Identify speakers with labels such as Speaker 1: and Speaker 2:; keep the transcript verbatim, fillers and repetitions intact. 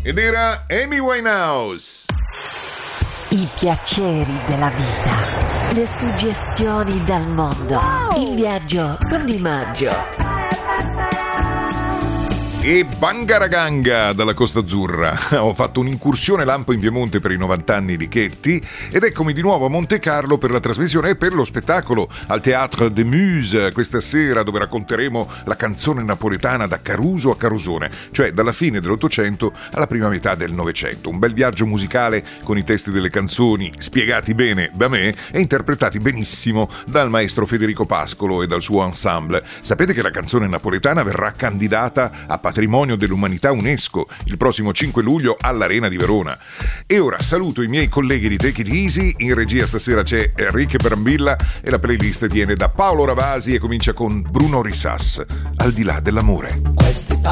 Speaker 1: ed era Amy Winehouse.
Speaker 2: I piaceri della vita, le suggestioni dal mondo, wow! Il viaggio con Di Maggio.
Speaker 1: E Bangaraganga dalla Costa Azzurra. Ho fatto un'incursione lampo in Piemonte per i novanta anni di Chetti ed eccomi di nuovo a Monte Carlo per la trasmissione e per lo spettacolo al Théâtre des Muses questa sera, dove racconteremo la canzone napoletana da Caruso a Carosone, cioè dalla fine dell'Ottocento alla prima metà del Novecento. Un bel viaggio musicale con i testi delle canzoni spiegati bene da me e interpretati benissimo dal maestro Federico Pascolo e dal suo ensemble. Sapete che la canzone napoletana verrà candidata a Patrimonio dell'Umanità UNESCO il prossimo cinque luglio all'Arena di Verona. E ora saluto i miei colleghi di Take It Easy. In regia stasera c'è Enrique Brambilla e la playlist viene da Paolo Ravasi e comincia con Bruno Risas, Al di là dell'amore.